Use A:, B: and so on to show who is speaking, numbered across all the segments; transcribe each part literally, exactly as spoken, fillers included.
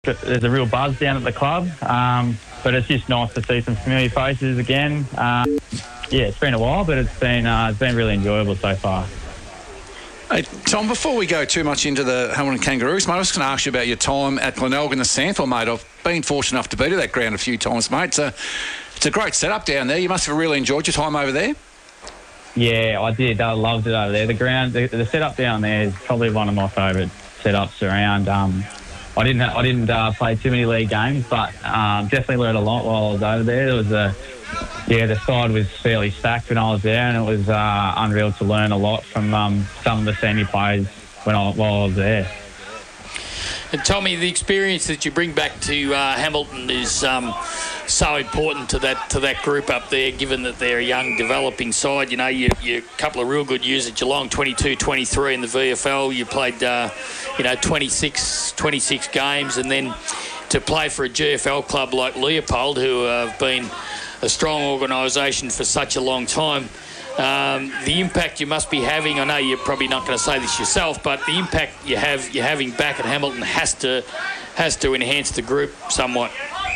A: there's a real buzz down at the club, um, but it's just nice to see some familiar faces again. Uh, yeah, it's been a while, but it's been uh, it's been really enjoyable so far.
B: Hey, Tom, before we go too much into the Hamilton Kangaroos, mate, I was just going to ask you about your time at Glenelg in the Santhal, mate. I've been fortunate enough to be to that ground a few times, mate. It's a, it's a great setup down there. You must have really enjoyed your time over there.
A: Yeah, I did. I loved it over there. The ground, the, the setup down there is probably one of my favourite setups around. Um, I didn't, I didn't uh, play too many league games, but um, definitely learned a lot while I was over there. There was a, yeah, the side was fairly stacked when I was there, and it was uh, unreal to learn a lot from um, some of the senior players when I, while I was there.
C: And Tommy, the experience that you bring back to uh, Hamilton is um, so important to that to that group up there, given that they're a young, developing side. You know, you you a couple of real good years at Geelong, twenty-two, twenty-three in the V F L. You played, uh, you know, twenty-six, twenty-six games, and then to play for a G F L club like Leopold, who have been a strong organisation for such a long time. Um, the impact you must be having, I know you're probably not going to say this yourself, but the impact you have, you're having back at Hamilton has to has to enhance the group somewhat.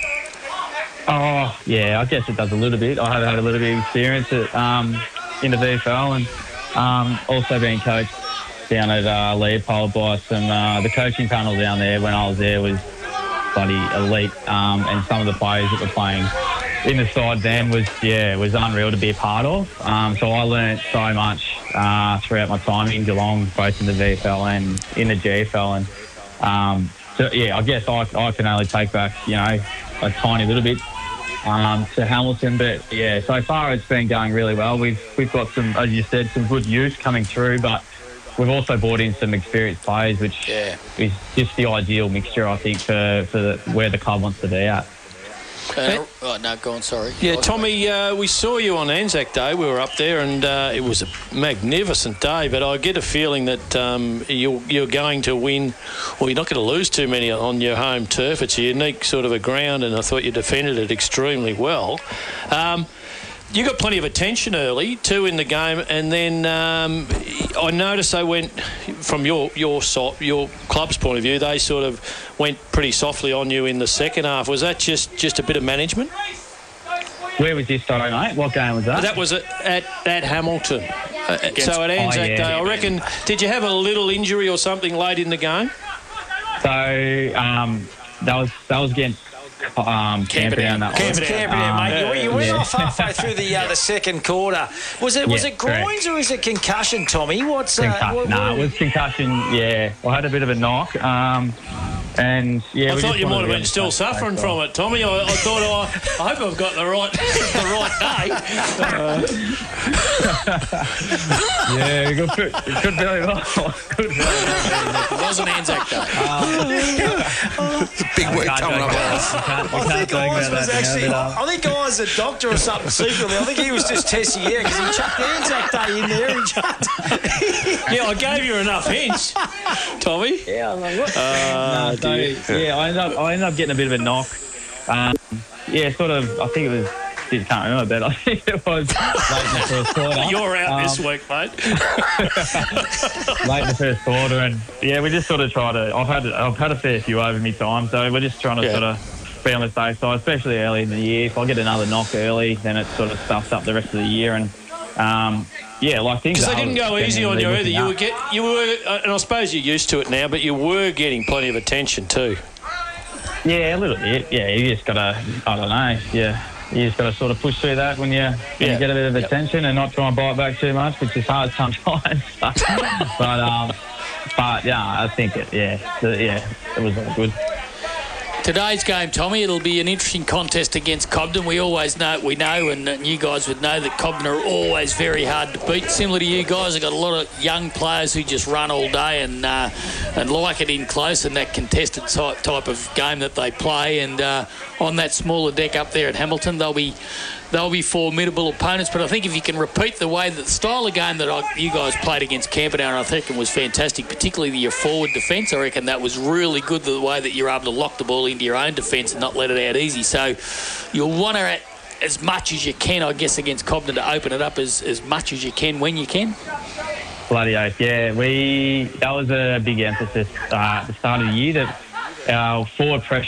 A: Oh, yeah, I guess it does a little bit. I have had a little bit of experience at, um, in the V F L, and um, also being coached down at uh, Leopold by some, uh, the coaching panel down there when I was there was bloody elite, um, and some of the players that were playing in the side then was, yeah, was unreal to be a part of. Um, so I learnt so much uh, throughout my time in Geelong, both in the V F L and in the G F L. And um, so, yeah, I guess I, I can only take back, you know, a tiny little bit um, to Hamilton. But, yeah, so far it's been going really well. We've we've got some, as you said, some good youth coming through, but we've also brought in some experienced players, which
C: yeah.
A: is just the ideal mixture, I think, for, for the, where the club wants to be at.
C: Uh, oh, no, go on, sorry.
D: Yeah, Tommy, uh, we saw you on Anzac Day. We were up there, and uh, it was a magnificent day, but I get a feeling that um, you're, you're going to win, or you're not going to lose too many on your home turf. It's a unique sort of a ground, and I thought you defended it extremely well. Um, you got plenty of attention early, two in the game, and then um, I noticed they went, from your your so, your club's point of view, they sort of went pretty softly on you in the second half. Was that just, just a bit of management?
A: Where was this, sorry, mate? What game was that?
D: That was at at, at Hamilton. Uh, so at Anzac
A: oh, yeah.
D: Day, I reckon. Did you have a little injury or something late in the game?
A: So um, that was that was against um, Camperdown. That
E: Camperdown,
A: was.
E: Camperdown, mate. You, you went
A: yeah.
E: off halfway through the uh, the second quarter. Was it was
A: Yeah,
E: it groins
A: correct.
E: or is it concussion, Tommy? What's uh,
A: Concussion.
E: what,
A: No,
E: what-
A: it was concussion. Yeah, I had a bit of a knock. Um, and yeah,
D: I
A: we
D: thought
A: just
D: you might
A: wanted
D: have
A: to
D: been
A: get
D: still
A: the
D: suffering
A: face
D: from
A: off.
D: it, Tommy. I, I thought I, I hope I've got the right the right day.
A: Yeah, it could, it could very well. Could very well.
C: It wasn't Anzac Day.
B: Big week
A: Can't
B: coming
A: joke
B: up.
A: about it. We can't- we
E: I
A: can't
E: think
A: talk
E: Oz
A: about
E: was
A: that now,
E: actually.
A: but, uh,
E: I think Oz a doctor or something secretly. I think he was just testing you because he chucked Anzac Day in there. He chucked.
D: Yeah, I gave you enough hints, Tommy.
A: Yeah, I was like, what?
D: Uh,
A: no, so, yeah, I ended up I ended up getting a bit of a knock. Um, yeah, sort of. I think it was. I can't remember, but I think it was late in the first quarter.
D: You're out
A: Um,
D: this week, mate.
A: late in the first quarter, and yeah, we just sort of try to. I've had I've had a fair few over me time, so we're just trying to
D: Yeah.
A: sort of be on the safe side, especially early in the year. If I get another knock early, then it sort of stuffs up the rest of the year, and um, yeah, like things.
D: Because they
A: I
D: didn't
A: was
D: go easy on you
A: genuinely
D: either. You
A: looking
D: were
A: up.
D: get you were, uh, and I suppose you're used to it now, but you were getting plenty of attention too.
A: Yeah, a little bit. Yeah, you just gotta. I don't know. Yeah. You just got to sort of push through that when you, when
D: Yeah.
A: you get a bit of
D: Yep.
A: attention and not try and bite back too much, which is hard sometimes. but um, but yeah, I think it. Yeah, the, yeah, it was all good.
C: Today's game, Tommy, it'll be an interesting contest against Cobden. We always know, we know, and you guys would know that Cobden are always very hard to beat. Similar to you guys, they've got a lot of young players who just run all day and uh, and like it in close and that contested type, type of game that they play. And uh, on that smaller deck up there at Hamilton, they'll be they'll be formidable opponents. But I think if you can repeat the way that the style of game that I, you guys played against Camperdown, I think it was fantastic, particularly your forward defence. I reckon that was really good, the way that you're able to lock the ball into your own defence and not let it out easy. So you'll want to, as much as you can, I guess, against Cobden, to open it up as, as much as you can when you can.
A: Bloody oath. Yeah, we that was a big emphasis uh, at the start of the year that our forward pressure